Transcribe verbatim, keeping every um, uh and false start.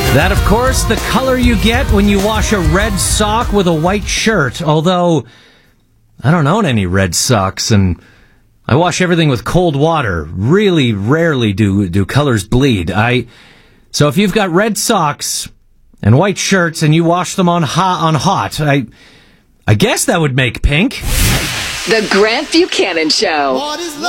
That, of course, the color you get when you wash a red sock with a white shirt. Although, I don't own any red socks, and I wash everything with cold water. Really rarely do do colors bleed. I so if you've got red socks and white shirts and you wash them on hot on hot, I I guess that would make pink. The Grant Buchanan Show.